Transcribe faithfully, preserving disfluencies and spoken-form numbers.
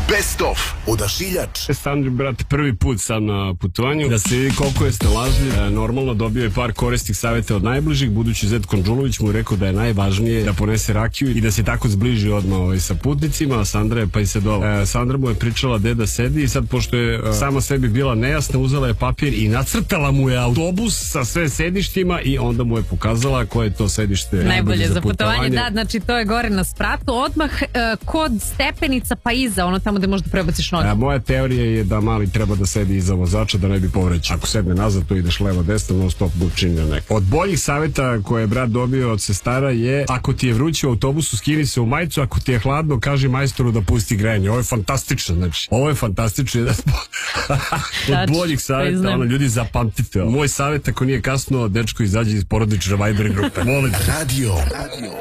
Best of Odašiljač. Sandri, brat, prvi put sam na putovanju. Da se vidi koliko je snalažljiv. E, normalno dobio je par koristih savjeta od najbližih, budući Zed Konđulović mu je rekao da je najvažnije da ponese rakiju i da se tako zbliži odmah ovaj, sa putnicima. A Sandra je pa i se dole. E, Sandra mu je pričala gde da sedi i sad, pošto je e, sama sebi bila nejasna, uzela je papir i nacrtala mu je autobus sa sve sedištima i onda mu je pokazala koje je to sedište najbolje, najbolje za putovanje. putovanje. Da, znači to je gore na spratu, odmah e, kod stepenica pa iza, ono tamo gde možda prebaciš noge. E, moja teorija je da mali treba da sedi iza vozača da ne bi povređen. Ako sedne nazad, to ideš levo desno, non stop bučinja neka. Od boljih savjeta koje je brat dobio od sestara je: ako ti je vruće u autobusu, skini se u majicu, ako ti je hladno, kaži majstoru da pusti grejanje. Ovo je fantastično, znači. Ovo je fantastično. Od boljih savjeta, ono, ljudi, zapamtite. Moj savjet, ako nije kasno, dečko izađe iz porodične Viber grupe. Molim. Radio. Radio.